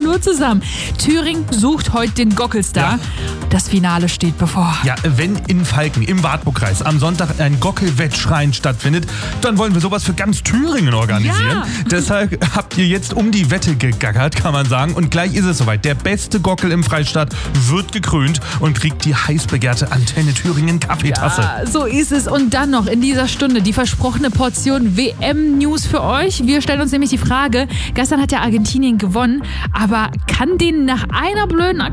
nur zusammen. Thüringen sucht heute den Gockelstar. Ja. Das Finale steht bevor. Ja, wenn in Falken im Wartburgkreis am Sonntag ein Gockel-Wettschrein stattfindet, dann wollen wir sowas für ganz Thüringen organisieren. Ja. Deshalb habt ihr jetzt um die Wette gegackert, kann man sagen. Und gleich ist es soweit. Der beste Gockel im Freistaat wird gekrönt und kriegt die heiß begehrte Antenne Thüringen Kaffeetasse. Ja, so ist es. Und dann noch in dieser Stunde die versprochene Portion WM-News für euch. Wir stellen uns nämlich die Frage, gestern hat ja Argentinien gewonnen, aber kann denen nach einer blöden